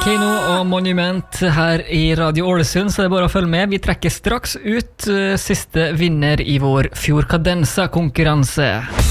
Keiino og Monument her i Radio Ålesund, så det er bare å følge med. Vi trekker straks ut siste vinner i vår Fjordkadensa-konkurranse.